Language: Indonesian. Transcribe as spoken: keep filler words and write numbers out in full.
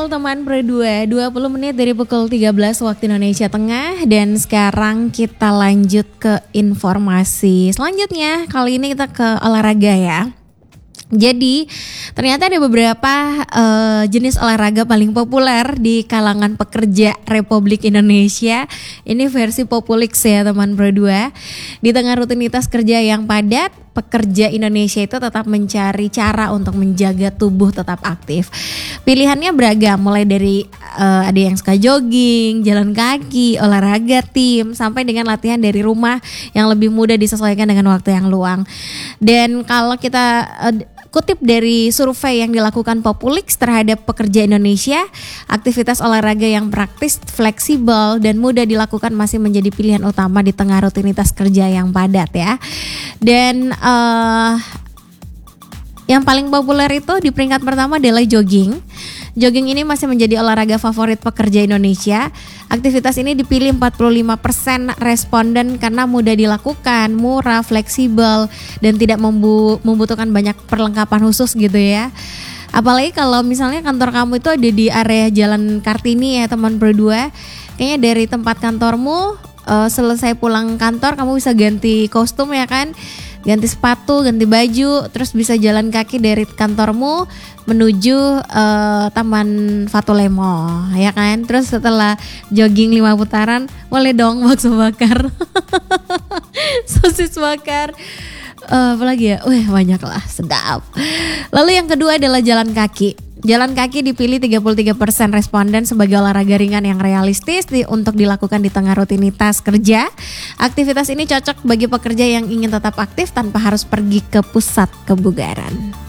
Betul teman Pro dua, dua puluh menit dari pukul tiga belas waktu Indonesia Tengah. Dan sekarang kita lanjut ke informasi selanjutnya. Kali ini kita ke olahraga ya. Jadi ternyata ada beberapa uh, jenis olahraga paling populer di kalangan pekerja Republik Indonesia. Ini versi Populix ya teman Pro dua. Di tengah rutinitas kerja yang padat, pekerja Indonesia itu tetap mencari cara untuk menjaga tubuh tetap aktif. Pilihannya beragam, mulai dari uh, ada yang suka jogging, jalan kaki, olahraga tim, sampai dengan latihan dari rumah yang lebih mudah disesuaikan dengan waktu yang luang. Dan kalau kita uh, kutip dari survei yang dilakukan Populix terhadap pekerja Indonesia, aktivitas olahraga yang praktis, fleksibel, dan mudah dilakukan masih menjadi pilihan utama di tengah rutinitas kerja yang padat ya. Dan uh, yang paling populer itu di peringkat pertama adalah jogging. Jogging ini masih menjadi olahraga favorit pekerja Indonesia. Aktivitas ini dipilih empat puluh lima persen responden karena mudah dilakukan, murah, fleksibel, dan tidak membu- membutuhkan banyak perlengkapan khusus gitu ya. Apalagi kalau misalnya kantor kamu itu ada di area Jalan Kartini ya teman Pro dua. Kayaknya dari tempat kantormu uh, selesai pulang kantor kamu bisa ganti kostum ya kan, ganti sepatu, ganti baju, terus bisa jalan kaki dari kantormu menuju uh, Taman Fatulemo ya kan. Terus setelah jogging lima putaran boleh dong bakso bakar sosis bakar, uh, apalagi ya, wah banyak lah, sedap. Lalu yang kedua adalah jalan kaki. Jalan kaki dipilih tiga puluh tiga persen responden sebagai olahraga ringan yang realistis di, untuk dilakukan di tengah rutinitas kerja. Aktivitas ini cocok bagi pekerja yang ingin tetap aktif tanpa harus pergi ke pusat kebugaran.